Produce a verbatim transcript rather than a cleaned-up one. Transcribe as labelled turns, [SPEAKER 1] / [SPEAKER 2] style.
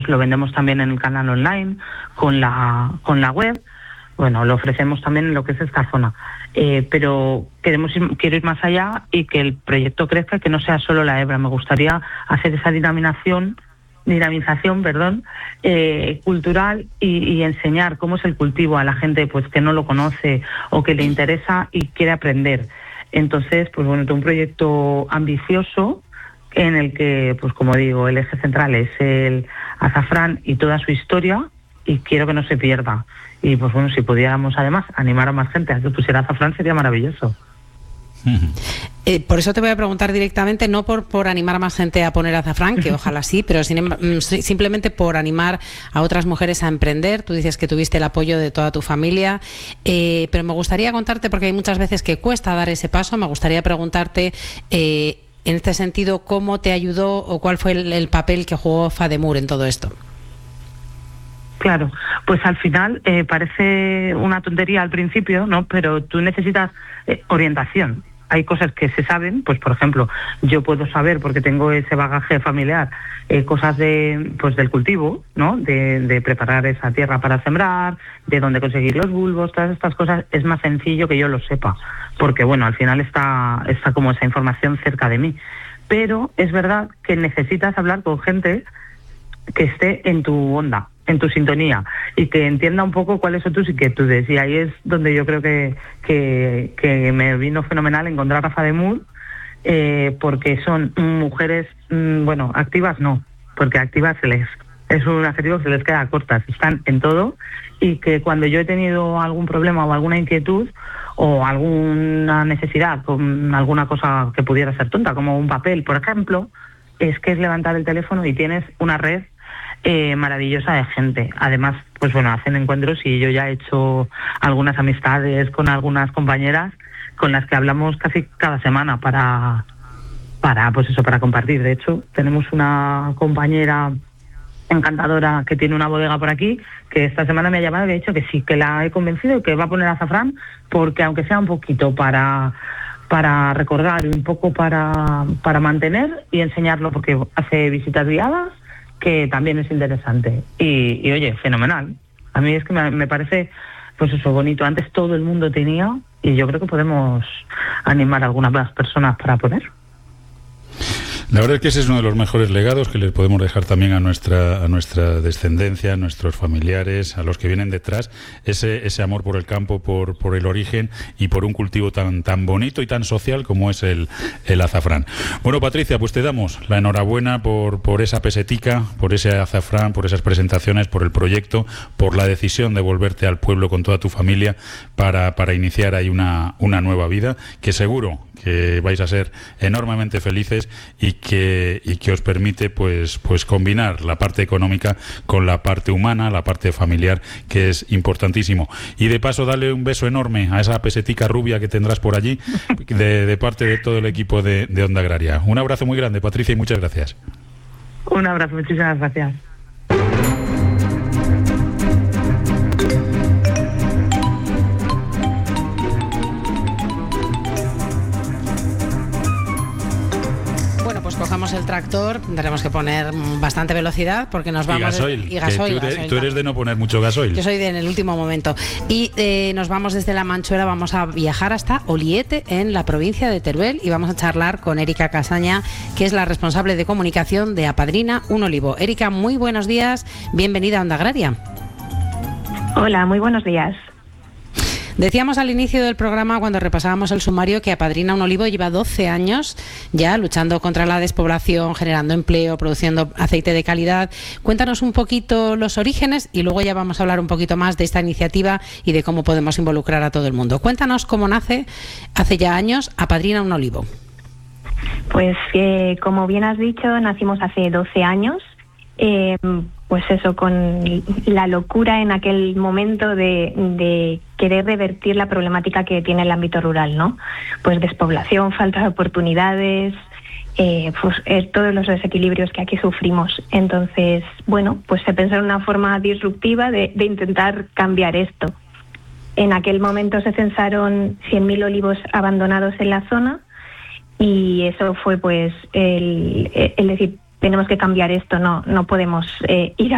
[SPEAKER 1] lo vendemos también en el canal online, con la, con la web. Bueno, lo ofrecemos también en lo que es esta zona. Eh, pero queremos ir, quiero ir más allá y que el proyecto crezca, que no sea solo la hebra. Me gustaría hacer esa dinamización, dinamización, perdón, eh, cultural y, y enseñar cómo es el cultivo a la gente pues que no lo conoce o que le interesa y quiere aprender. Entonces, pues bueno, tengo un proyecto ambicioso en el que, pues como digo, el eje central es el azafrán y toda su historia, y quiero que no se pierda. Y pues bueno, si pudiéramos además animar a más gente a que pusiera azafrán, sería maravilloso.
[SPEAKER 2] Eh, por eso te voy a preguntar directamente, no por, por animar a más gente a poner azafrán, que ojalá sí, pero sin, simplemente por animar a otras mujeres a emprender. Tú dices que tuviste el apoyo de toda tu familia, eh, pero me gustaría contarte, porque hay muchas veces que cuesta dar ese paso, me gustaría preguntarte eh, en este sentido, ¿cómo te ayudó o cuál fue el, el papel que jugó FADEMUR en todo esto?
[SPEAKER 1] Claro, pues al final eh, parece una tontería al principio, ¿no? Pero tú necesitas eh, orientación. Hay cosas que se saben, pues por ejemplo, yo puedo saber, porque tengo ese bagaje familiar, eh, cosas de pues del cultivo, ¿no? De, de preparar esa tierra para sembrar, de dónde conseguir los bulbos, todas estas cosas es más sencillo que yo lo sepa, porque bueno, al final está, está como esa información cerca de mí. Pero es verdad que necesitas hablar con gente que esté en tu onda, en tu sintonía, y que entienda un poco cuáles son tus inquietudes. Y ahí es donde yo creo que, que, que me vino fenomenal encontrar a FADEMUR, eh, porque son mujeres, mmm, bueno, activas no, porque activas se les, es un adjetivo que se les queda cortas, están en todo, y que cuando yo he tenido algún problema o alguna inquietud o alguna necesidad con alguna cosa que pudiera ser tonta, como un papel, por ejemplo, es que es levantar el teléfono y tienes una red Eh, maravillosa de gente. Además, pues bueno, hacen encuentros y yo ya he hecho algunas amistades con algunas compañeras con las que hablamos casi cada semana para, para pues eso, para compartir. De hecho, tenemos una compañera encantadora que tiene una bodega por aquí, que esta semana me ha llamado y me ha dicho que sí, que la he convencido y que va a poner azafrán, porque aunque sea un poquito para para recordar y un poco para, para mantener y enseñarlo, porque hace visitas guiadas, que también es interesante. Y, y oye, fenomenal. A mí es que me, me parece, pues eso, bonito. Antes todo el mundo tenía, y yo creo que podemos animar a algunas más personas para poner.
[SPEAKER 3] La verdad es que ese es uno de los mejores legados que les podemos dejar también a nuestra a nuestra descendencia, a nuestros familiares, a los que vienen detrás, ese ese amor por el campo, por por el origen y por un cultivo tan tan bonito y tan social como es el el azafrán. Bueno, Patricia, pues te damos la enhorabuena por por esa pesetica, por ese azafrán, por esas presentaciones, por el proyecto, por la decisión de volverte al pueblo con toda tu familia para para iniciar ahí una una nueva vida, que seguro que vais a ser enormemente felices y que y que os permite pues pues combinar la parte económica con la parte humana, la parte familiar, que es importantísimo. Y de paso, dale un beso enorme a esa pesetica rubia que tendrás por allí de, de parte de todo el equipo de, de Onda Agraria. Un abrazo muy grande, Patricia, y muchas gracias.
[SPEAKER 1] Un abrazo, muchísimas gracias.
[SPEAKER 2] Cogemos el tractor, tendremos que poner bastante velocidad porque nos vamos...
[SPEAKER 3] Y gasoil,
[SPEAKER 2] y gasoil,
[SPEAKER 3] tú, eres,
[SPEAKER 2] gasoil
[SPEAKER 3] tú eres de no poner mucho gasoil.
[SPEAKER 2] Yo soy de en el último momento. Y eh, nos vamos desde La Manchuela, vamos a viajar hasta Oliete, en la provincia de Teruel, y vamos a charlar con Erika Casaña, que es la responsable de comunicación de Apadrina un Olivo. Erika, muy buenos días, bienvenida a Onda Agraria.
[SPEAKER 4] Hola, muy buenos días.
[SPEAKER 2] Decíamos al inicio del programa, cuando repasábamos el sumario, que Apadrina un Olivo lleva doce años ya luchando contra la despoblación, generando empleo, produciendo aceite de calidad. Cuéntanos un poquito los orígenes y luego ya vamos a hablar un poquito más de esta iniciativa y de cómo podemos involucrar a todo el mundo. Cuéntanos cómo nace hace ya años Apadrina un Olivo.
[SPEAKER 4] Pues eh, como bien has dicho, nacimos hace doce años. Eh, pues eso, con la locura en aquel momento de, de querer revertir la problemática que tiene el ámbito rural, ¿no? Pues despoblación, falta de oportunidades, eh, pues eh, todos los desequilibrios que aquí sufrimos. Entonces, bueno, pues se pensó en una forma disruptiva de, de intentar cambiar esto. En aquel momento se censaron cien mil olivos abandonados en la zona, y eso fue pues el, el decir, tenemos que cambiar esto, no no podemos eh, ir a